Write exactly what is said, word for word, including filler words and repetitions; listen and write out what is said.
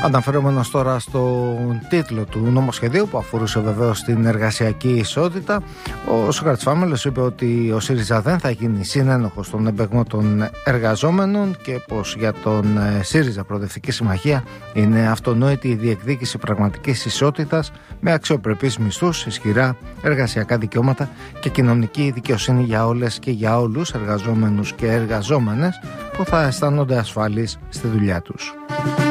Αναφερόμενος τώρα στον τίτλο του νομοσχεδίου που αφορούσε βεβαίως την εργασιακή ισότητα, ο Σοκράτης Φάμελος είπε ότι ο ΣΥΡΙΖΑ δεν θα γίνει συνένοχος στον εμπεγμό των εργαζόμενων και πως για τον ΣΥΡΙΖΑ Προοδευτική Συμμαχία είναι αυτονόητη η διεκδίκηση πραγματικής ισότητας με αξιοπρεπείς μισθούς, ισχυρά εργασιακά δικαιώματα και κοινωνική δικαιοσύνη για όλες και για όλους, εργαζόμενους και εργαζόμενες, που θα αισθάνονται ασφαλείς στη δουλειά τους.